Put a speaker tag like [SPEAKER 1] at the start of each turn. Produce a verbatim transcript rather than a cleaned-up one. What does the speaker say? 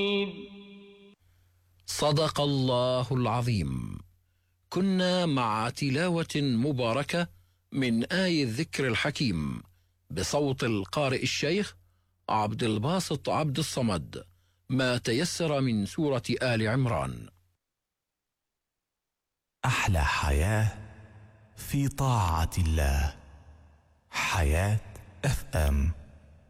[SPEAKER 1] صدق الله العظيم. كنا مع تلاوة مباركة من آي الذكر الحكيم بصوت القارئ الشيخ عبد الباسط عبد الصمد، ما تيسر من سورة آل عمران.
[SPEAKER 2] أحلى حياة في طاعة الله. حياة اف ام.